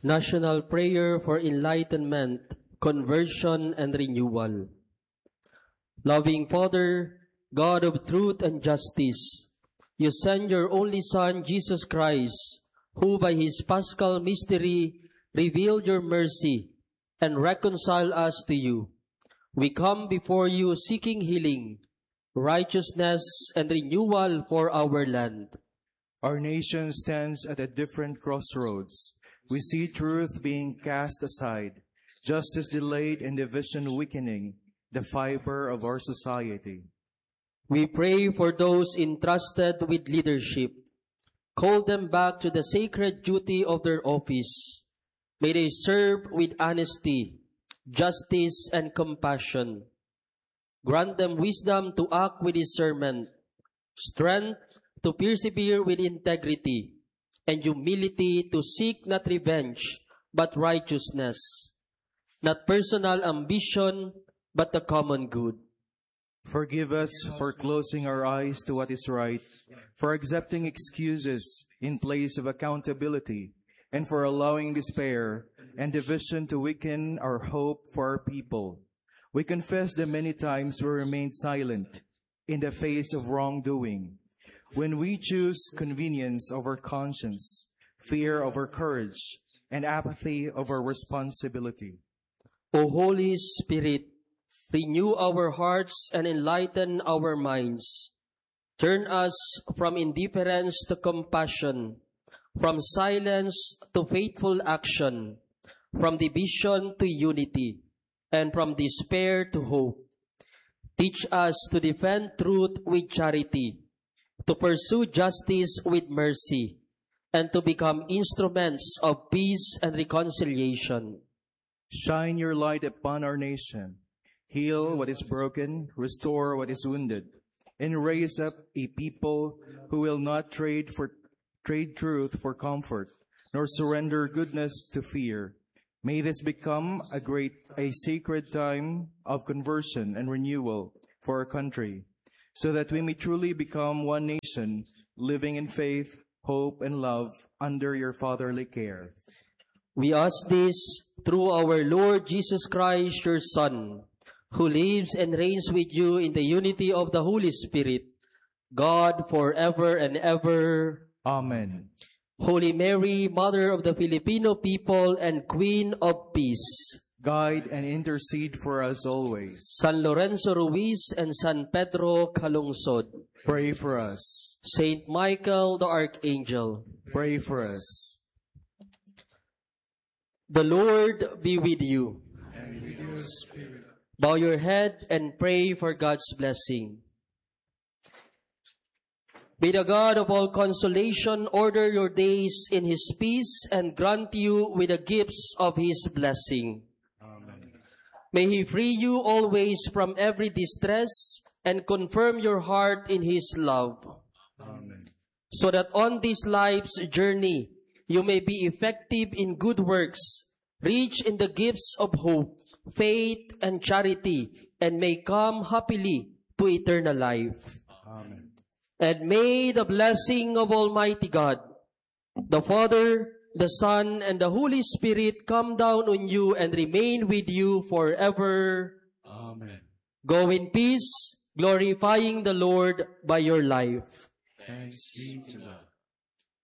National Prayer for Enlightenment, Conversion, and Renewal. Loving Father, God of truth and justice, you send your only Son, Jesus Christ, who by his paschal mystery revealed your mercy and reconciled us to you. We come before you seeking healing, righteousness, and renewal for our land. Our nation stands at a different crossroads. We see truth being cast aside, justice delayed, and division weakening the fiber of our society. We pray for those entrusted with leadership. Call them back to the sacred duty of their office. May they serve with honesty, justice, and compassion. Grant them wisdom to act with discernment, strength to persevere with integrity, and humility to seek not revenge, but righteousness, not personal ambition, but the common good. Forgive us for closing our eyes to what is right, for accepting excuses in place of accountability, and for allowing despair and division to weaken our hope for our people. We confess that many times we remain silent in the face of wrongdoing, when we choose convenience over conscience, fear over courage, and apathy over responsibility. O Holy Spirit, renew our hearts and enlighten our minds. Turn us from indifference to compassion, from silence to faithful action, from division to unity, and from despair to hope. Teach us to defend truth with charity, to pursue justice with mercy, and to become instruments of peace and reconciliation. Shine your light upon our nation. Heal what is broken, restore what is wounded, and raise up a people who will not trade truth for comfort, nor surrender goodness to fear. May this become a sacred time of conversion and renewal for our country, so that we may truly become one nation, living in faith, hope, and love under your fatherly care. We ask this through our Lord Jesus Christ, your Son, who lives and reigns with you in the unity of the Holy Spirit, God forever and ever. Amen. Holy Mary, Mother of the Filipino people and Queen of Peace, guide and intercede for us always. San Lorenzo Ruiz and San Pedro Calungsod, pray for us. Saint Michael the Archangel, pray for us. The Lord be with you. And with your spirit. Bow your head and pray for God's blessing. May the God of all consolation order your days in His peace and grant you with the gifts of His blessing. Amen. May He free you always from every distress and confirm your heart in His love. Amen. So that on this life's journey, you may be effective in good works, rich in the gifts of hope, faith, and charity, and may come happily to eternal life. Amen. And may the blessing of Almighty God, the Father, the Son, and the Holy Spirit come down on you and remain with you forever. Amen. Go in peace, glorifying the Lord by your life. Thanks be to God.